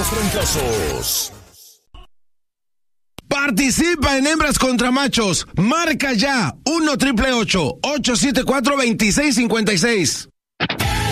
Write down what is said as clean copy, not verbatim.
trancazos. Participa en Hembras contra Machos. Marca ya 1-888-874-2656.